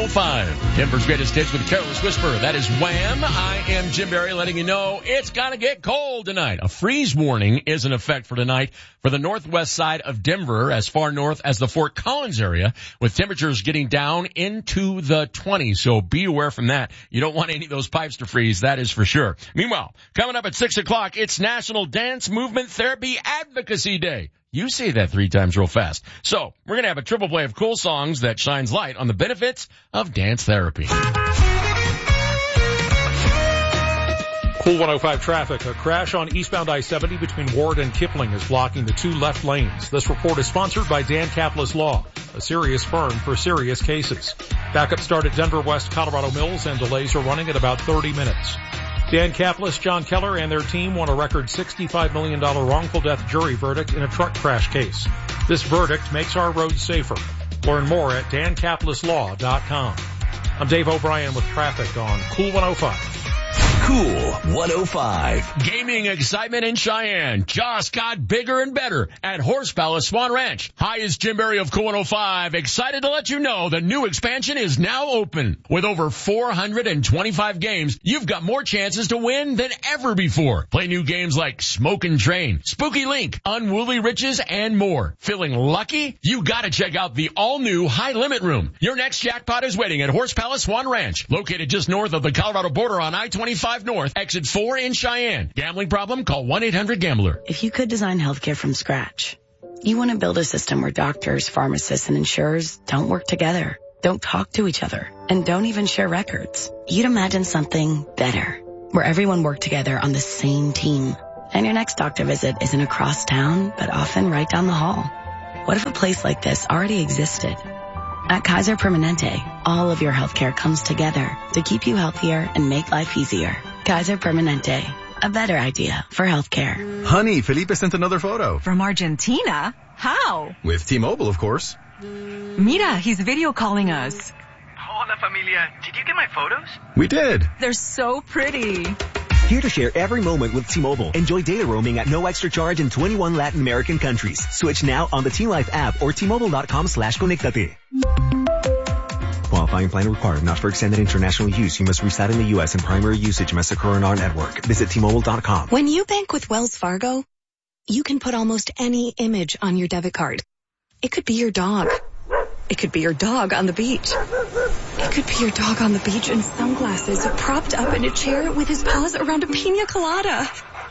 105. Denver's greatest hits with Careless Whisper. That is Wham! I am Jim Barry letting you know it's gonna get cold tonight. A freeze warning is in effect for tonight for the northwest side of Denver, as far north as the Fort Collins area, with temperatures getting down into the 20s. So be aware from that. You don't want any of those pipes to freeze, that is for sure. Meanwhile, coming up at 6 o'clock, it's National Dance Movement Therapy Advocacy Day. You say that 3 times real fast. So, we're going to have a triple play of cool songs that shines light on the benefits of dance therapy. Cool 105 traffic. A crash on eastbound I-70 between Ward and Kipling is blocking the 2 left lanes. This report is sponsored by Dan Kaplis Law, a serious firm for serious cases. Backup start at Denver West Colorado Mills, and delays are running at about 30 minutes. Dan Kaplis, John Keller, and their team won a record $65 million wrongful death jury verdict in a truck crash case. This verdict makes our roads safer. Learn more at dankapleslaw.com. I'm Dave O'Brien with traffic on Cool 105. Cool 105. Gaming excitement in Cheyenne just got bigger and better at Horse Palace Swan Ranch. Hi, it's Jim Barry of Cool 105. Excited to let you know the new expansion is now open. With over 425 games, you've got more chances to win than ever before. Play new games like Smokin' Train, Spooky Link, Unruly Riches, and more. Feeling lucky? You gotta check out the all-new High Limit Room. Your next jackpot is waiting at Horse Palace Swan Ranch, located just north of the Colorado border on I-25 North, exit 4 in Cheyenne. Gambling problem? Call 1-800-GAMBLER. If you could design healthcare from scratch, you want to build a system where doctors, pharmacists, and insurers don't work together, don't talk to each other, and don't even share records. You'd imagine something better, where everyone worked together on the same team. And your next doctor visit isn't across town, but often right down the hall. What if a place like this already existed? At Kaiser Permanente, all of your healthcare comes together to keep you healthier and make life easier. Kaiser Permanente, a better idea for healthcare. Honey, Felipe sent another photo. From Argentina? How? With T-Mobile, of course. Mira, he's video calling us. Hola, familia. Did you get my photos? We did. They're so pretty. Here to share every moment with T-Mobile. Enjoy data roaming at no extra charge in 21 Latin American countries. Switch now on the T-Life app or T-Mobile.com/conectate. Qualifying plan required. Not for extended international use. You must reside in the U.S. and primary usage must occur on our network. Visit T-Mobile.com. When you bank with Wells Fargo, you can put almost any image on your debit card. It could be your dog. It could be your dog on the beach. It could be your dog on the beach in sunglasses, propped up in a chair with his paws around a pina colada.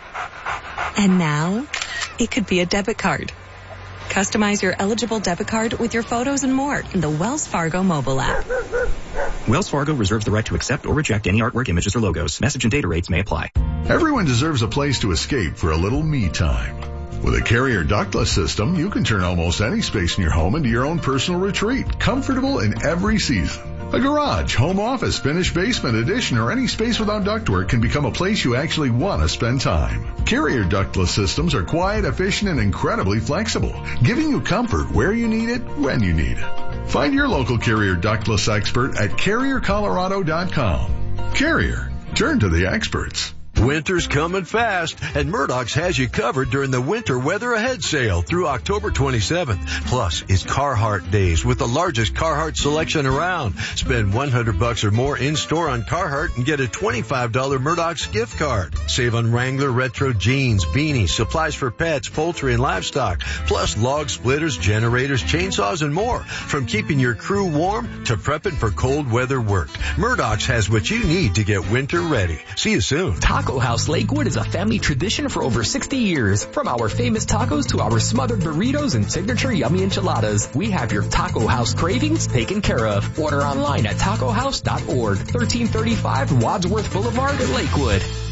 And now, it could be a debit card. Customize your eligible debit card with your photos and more in the Wells Fargo mobile app. Wells Fargo reserves the right to accept or reject any artwork, images, or logos. Message and data rates may apply. Everyone deserves a place to escape for a little me time. With a Carrier ductless system, you can turn almost any space in your home into your own personal retreat, comfortable in every season. A garage, home office, finished basement, addition, or any space without ductwork can become a place you actually want to spend time. Carrier ductless systems are quiet, efficient, and incredibly flexible, giving you comfort where you need it, when you need it. Find your local Carrier ductless expert at CarrierColorado.com. Carrier, turn to the experts. Winter's coming fast, and Murdoch's has you covered during the Winter Weather Ahead sale through October 27th. Plus, it's Carhartt Days with the largest Carhartt selection around. Spend $100 or more in-store on Carhartt and get a $25 Murdoch's gift card. Save on Wrangler retro jeans, beanies, supplies for pets, poultry, and livestock. Plus, log splitters, generators, chainsaws, and more. From keeping your crew warm to prepping for cold weather work, Murdoch's has what you need to get winter ready. See you soon. Taco House Lakewood is a family tradition for over 60 years. From our famous tacos to our smothered burritos and signature yummy enchiladas, we have your Taco House cravings taken care of. Order online at tacohouse.org, 1335 Wadsworth Boulevard, Lakewood.